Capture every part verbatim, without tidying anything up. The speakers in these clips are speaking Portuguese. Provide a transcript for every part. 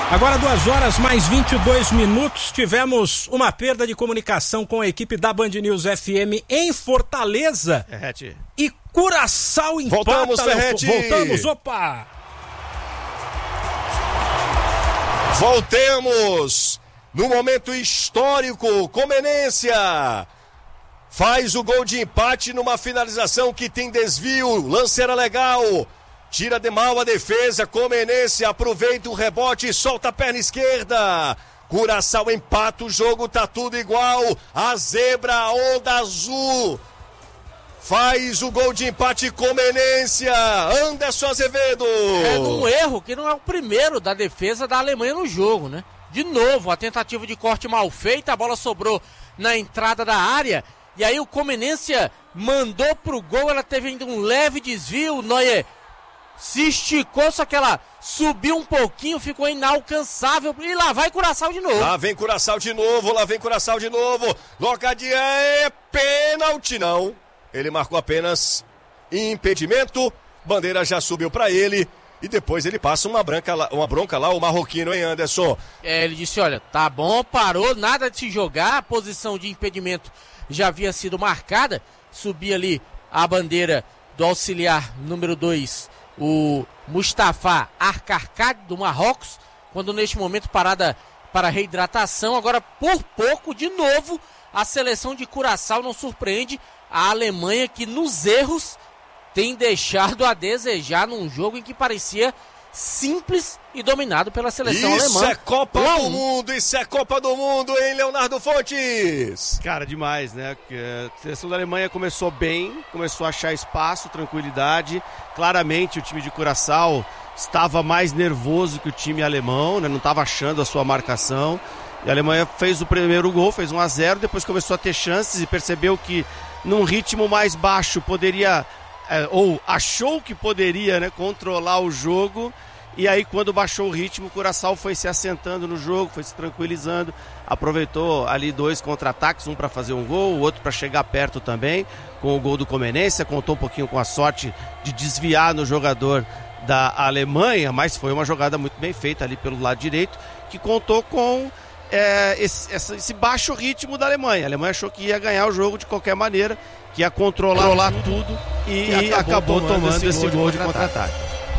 Agora duas horas mais vinte e dois minutos, tivemos uma perda de comunicação com a equipe da Band News F M em Fortaleza. Ferrete. E Curaçao empata. Voltamos, Ferrete. Voltamos, opa! Voltemos no momento histórico. Comenência faz o gol de empate numa finalização que tem desvio. Lance era legal. Tira de mal a defesa, Comenense aproveita o rebote e solta a perna esquerda. Curaçao empata o jogo, tá tudo igual. A zebra, a onda azul faz o gol de empate, Comenense. Anderson Azevedo. É um erro que não é o primeiro da defesa da Alemanha no jogo, né? De novo, a tentativa de corte mal feita, a bola sobrou na entrada da área. E aí o Comenense mandou pro gol, ela teve ainda um leve desvio, o Neuer se esticou, só que ela subiu um pouquinho, ficou inalcançável. E lá vai Curaçao de novo. Lá vem Curaçao de novo, lá vem Curaçao de novo. Locadinha é pênalti, não. Ele marcou apenas impedimento. Bandeira já subiu pra ele. E depois ele passa uma, branca lá, uma bronca lá, o marroquino, hein, Anderson? É, ele disse, olha, tá bom, parou, nada de se jogar. A posição de impedimento já havia sido marcada. Subia ali a bandeira do auxiliar número dois, o Mustafa Arkarkad, do Marrocos, quando neste momento parada para reidratação. Agora, por pouco, de novo, a seleção de Curaçao não surpreende a Alemanha, que nos erros tem deixado a desejar num jogo em que parecia simples e dominado pela seleção isso alemã. Isso é Copa Lá do um. Mundo, isso é Copa do Mundo, hein, Leonardo Fontes? Cara, demais, né? A seleção da Alemanha começou bem, começou a achar espaço, tranquilidade. Claramente o time de Curaçao estava mais nervoso que o time alemão, né? Não estava achando a sua marcação. E a Alemanha fez o primeiro gol, fez um a zero, depois começou a ter chances e percebeu que num ritmo mais baixo poderia... É, ou achou que poderia, né, controlar o jogo, e aí quando baixou o ritmo, o Curaçao foi se assentando no jogo, foi se tranquilizando, aproveitou ali dois contra-ataques, um para fazer um gol, o outro para chegar perto também, com o gol do Comenense, contou um pouquinho com a sorte de desviar no jogador da Alemanha, mas foi uma jogada muito bem feita ali pelo lado direito, que contou com é, esse, esse baixo ritmo da Alemanha. A Alemanha achou que ia ganhar o jogo de qualquer maneira, que ia controlar, controlar tudo, tudo e, e acabou, acabou tomando, tomando esse gol, gol de contra-ataque.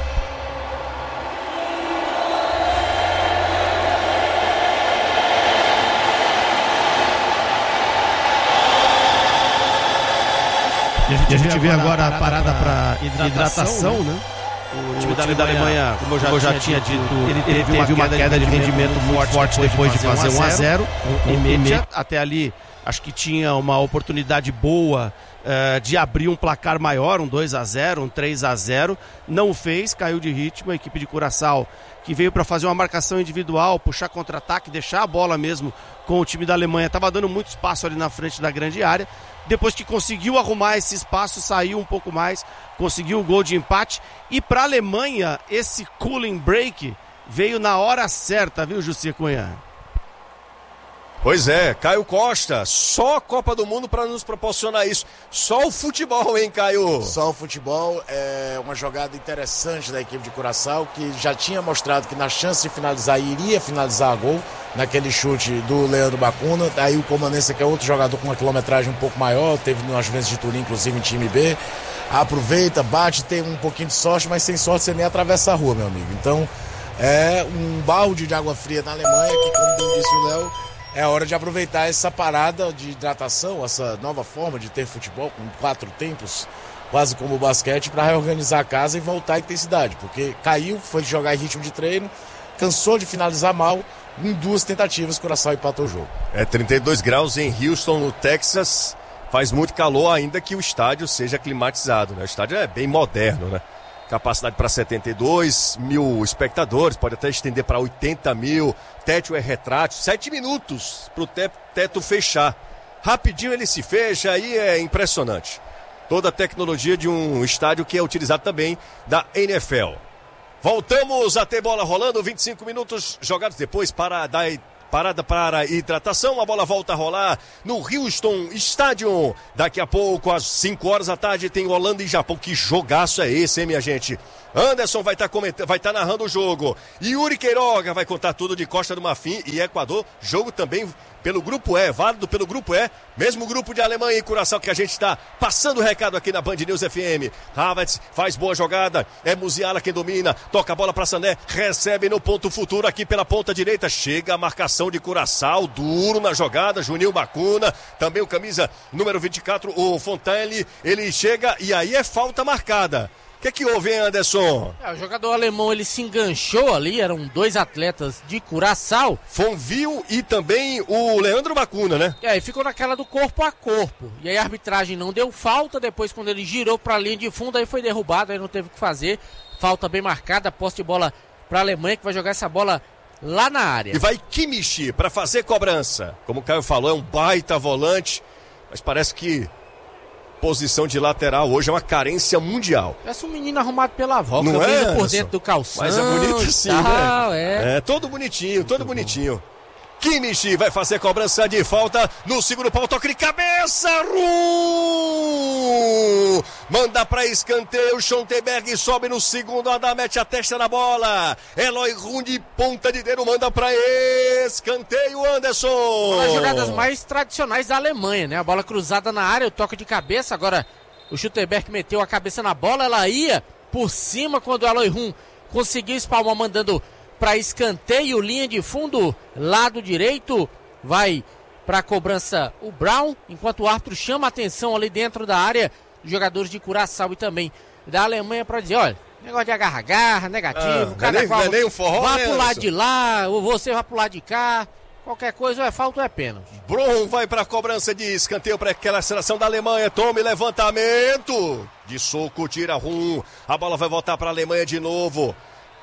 E a gente vê agora a parada para hidratação, hidratação, né? O time da Alemanha, Alemanha como eu já, como eu já tinha dito, dito ele, ele teve, teve uma queda de rendimento muito forte depois de fazer um a zero. Até ali, acho que tinha uma oportunidade boa uh, de abrir um placar maior, um dois a zero, um três a zero. Não fez, caiu de ritmo. A equipe de Curaçao, que veio para fazer uma marcação individual, puxar contra-ataque, deixar a bola mesmo com o time da Alemanha. Estava dando muito espaço ali na frente da grande área. Depois que conseguiu arrumar esse espaço, saiu um pouco mais, conseguiu o gol de empate. E para a Alemanha, esse cooling break veio na hora certa, viu, Jussi Cunha? Pois é, Caio Costa, só a Copa do Mundo para nos proporcionar isso. Só o futebol, hein, Caio? Só o futebol. É uma jogada interessante da equipe de Curaçao, que já tinha mostrado que na chance de finalizar, iria finalizar a gol, naquele chute do Leandro Bacuna. Aí o Comenense, que é outro jogador com uma quilometragem um pouco maior, teve nas vezes de Turim, inclusive em time B, aproveita, bate, tem um pouquinho de sorte, mas sem sorte você nem atravessa a rua, meu amigo. Então, é um balde de água fria na Alemanha, que, como bem disse o Léo, é hora de aproveitar essa parada de hidratação, essa nova forma de ter futebol com quatro tempos, quase como o basquete, para reorganizar a casa e voltar à intensidade, porque caiu, foi jogar em ritmo de treino, cansou de finalizar mal, em duas tentativas o Curaçao empatou o jogo. É trinta e dois graus em Houston, no Texas, faz muito calor, ainda que o estádio seja climatizado, né? O estádio é bem moderno, né? Capacidade para setenta e dois mil espectadores, pode até estender para oitenta mil, teto é retrátil, sete minutos para o teto fechar. Rapidinho ele se fecha, aí é impressionante. Toda a tecnologia de um estádio que é utilizado também da N F L. Voltamos a ter bola rolando, vinte e cinco minutos jogados depois para dar parada para hidratação, a bola volta a rolar no Houston Stadium. Daqui a pouco, às cinco horas da tarde, tem Holanda e Japão. Que jogaço é esse, hein, minha gente? Anderson vai estar tá coment... vai tá narrando o jogo. Yuri Queiroga vai contar tudo de Costa do Marfim e Equador. Jogo também pelo grupo E, válido pelo grupo E. Mesmo grupo de Alemanha e Curaçao que a gente está passando o recado aqui na Band News F M. Havertz faz boa jogada. É Musiala quem domina. Toca a bola para Sané. Recebe no ponto futuro aqui pela ponta direita. Chega a marcação de Curaçao. Duro na jogada. Juninho Bacuna. Também o camisa número vinte e quatro, o Fontaine. Ele chega e aí é falta marcada. O que é que houve, hein, Anderson? É, o jogador alemão, ele se enganchou ali, eram dois atletas de Curaçao. Fonville e também o Leandro Bacuna, né? E aí ficou naquela do corpo a corpo. E aí a arbitragem não deu falta, depois quando ele girou para a linha de fundo, aí foi derrubado, aí não teve o que fazer. Falta bem marcada, posse de bola para a Alemanha, que vai jogar essa bola lá na área. E vai Kimmich para fazer cobrança. Como o Caio falou, é um baita volante, mas parece que posição de lateral hoje é uma carência mundial. Parece um menino arrumado pela avó, não é, por dentro do calção. Mas é bonito sim, tal, né? É. é todo bonitinho, todo Muito bonitinho. Bom. Kimmich vai fazer cobrança de falta no segundo pau, toque de cabeça, Rum! Manda para escanteio, Schontenberg sobe no segundo, Adá mete a testa na bola, Eloy Rum de ponta de dedo, manda para escanteio, Anderson! Uma das jogadas mais tradicionais da Alemanha, né? A bola cruzada na área, o toque de cabeça, agora o Schontenberg meteu a cabeça na bola, ela ia por cima quando o Eloy Rum conseguiu espalmar, mandando para escanteio, linha de fundo, lado direito, vai para a cobrança o Brown, enquanto o árbitro chama a atenção ali dentro da área, dos jogadores de Curaçao e também da Alemanha para dizer, olha, negócio de agarra-agarra, negativo, ah, cada nem, qual nem um forró, vai né, pro lado Anderson? de lá, ou você vai pro lado de cá, qualquer coisa ou é falta ou é pênalti. Brum vai para a cobrança de escanteio para aquela seleção da Alemanha, tome levantamento, de soco, tira Rum, a bola vai voltar para a Alemanha de novo.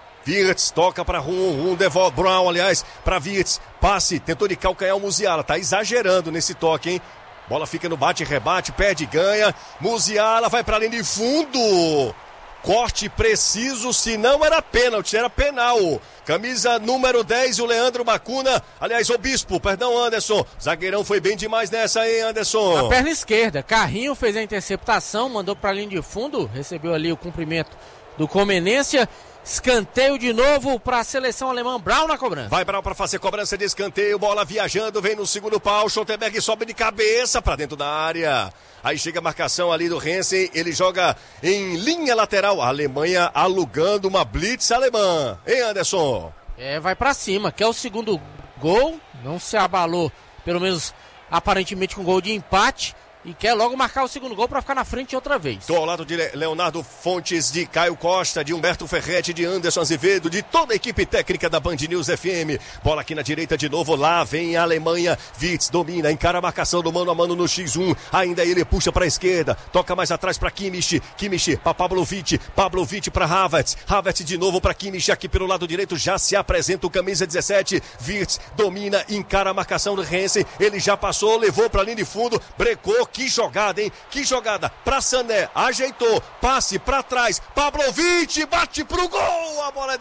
Wirtz toca para Rum, Rum devolve, Brown, aliás, para Wirtz, passe, tentou de calcanhar o Musiala, tá exagerando nesse toque, hein? Bola fica no bate, rebate, perde, ganha, Musiala vai para a linha de fundo, corte preciso, se não era pênalti, era penal. Camisa número dez, o Leandro Bacuna, aliás, o Bispo, perdão, Anderson, zagueirão foi bem demais nessa aí, Anderson. A perna esquerda, Carrinho fez a interceptação, mandou para a linha de fundo, recebeu ali o cumprimento do Comenência. Escanteio de novo para a seleção alemã, Brown na cobrança. Vai Brown para fazer cobrança de escanteio, bola viajando, vem no segundo pau, Schontenberg sobe de cabeça para dentro da área. Aí chega a marcação ali do Hansen, ele joga em linha lateral, a Alemanha alugando uma blitz alemã. Hein, Anderson? É, vai para cima, que é o segundo gol, não se abalou, pelo menos aparentemente com gol de empate. E quer logo marcar o segundo gol para ficar na frente outra vez. Estou ao lado de Leonardo Fontes, de Caio Costa, de Humberto Ferretti, de Anderson Azevedo, de toda a equipe técnica da Band News F M. Bola aqui na direita de novo, lá vem a Alemanha. Wirtz domina, encara a marcação do mano a mano no xis um. Ainda ele puxa para a esquerda, toca mais atrás para Kimmich. Kimmich para Pavlovic, Pavlovic para Havertz. Havertz de novo para Kimmich, aqui pelo lado direito já se apresenta o camisa dezessete. Wirtz domina, encara a marcação do Hansen. Ele já passou, levou para a linha de fundo, brecou. Que jogada, hein? Que jogada pra Sané, ajeitou, passe pra trás, Pavlovic bate pro gol, a bola é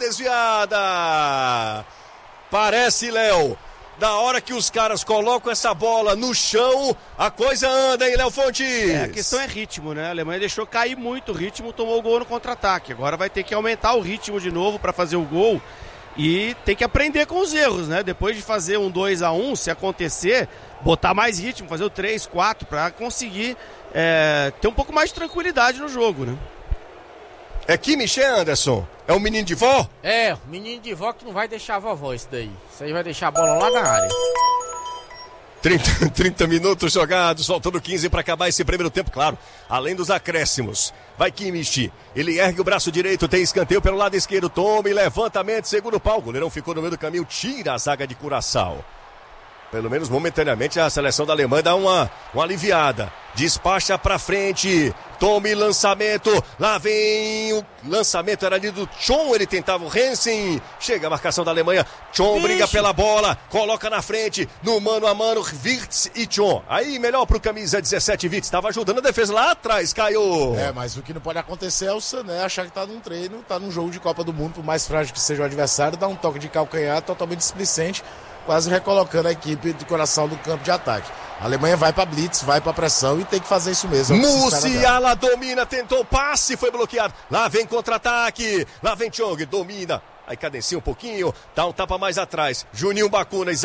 desviada. Parece, Léo, da hora que os caras colocam essa bola no chão, a coisa anda, hein, Léo Fontes? É, a questão é ritmo, né? A Alemanha deixou cair muito o ritmo, tomou o gol no contra-ataque. Agora vai ter que aumentar o ritmo de novo pra fazer o gol e tem que aprender com os erros, né? Depois de fazer um dois a um, se acontecer, botar mais ritmo, fazer o três, quatro, para conseguir é, ter um pouco mais de tranquilidade no jogo, né? É Kimmich, Anderson? É um menino de vó? É, o menino de vó que não vai deixar a vovó isso daí. Isso aí vai deixar a bola lá na área. trinta, trinta minutos jogados, faltando quinze para acabar esse primeiro tempo, claro, além dos acréscimos. Vai Kimmich, ele ergue o braço direito, tem escanteio pelo lado esquerdo, toma e levantamento, segundo pau, o goleirão ficou no meio do caminho, tira a zaga de Curaçao. Pelo menos momentaneamente a seleção da Alemanha dá uma, uma aliviada. Despacha pra frente. Tome lançamento. Lá vem o lançamento. Era ali do Chon. Ele tentava o Hansen. Chega a marcação da Alemanha. Chon briga pela bola. Coloca na frente. No mano a mano. Wirtz e Chon. Aí melhor pro camisa dezessete. Wirtz estava ajudando a defesa lá atrás. Caiu. É, mas o que não pode acontecer é o Sané achar que tá num treino. Tá num jogo de Copa do Mundo. Por mais frágil que seja o adversário. Dá um toque de calcanhar totalmente displicente. quase recolocando a equipe de Curaçao no campo de ataque. A Alemanha vai para blitz, vai para pressão e tem que fazer isso mesmo. Musiala domina, tentou passe, foi bloqueado. Lá vem contra-ataque, lá vem Chong, domina. Aí cadencia um pouquinho, dá um tapa mais atrás. Juninho Bacuna,